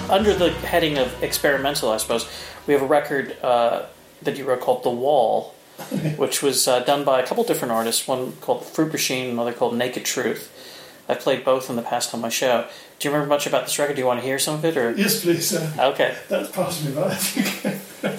under the heading of experimental, I suppose, we have a record that you wrote called The Wall, which was done by a couple different artists, one called Fruit Machine, another called Naked Truth. I played both in the past on my show. Do you remember much about this record? Do you want to hear some of it? Or? Yes, please. Okay. That's passed me by, I think.